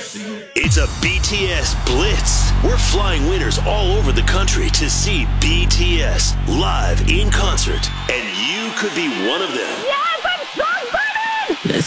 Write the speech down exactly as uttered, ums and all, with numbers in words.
It's a B T S Blitz. We're flying winners all over the country to see B T S live in concert, and you could be one of them. Yes, I'm so excited! Let's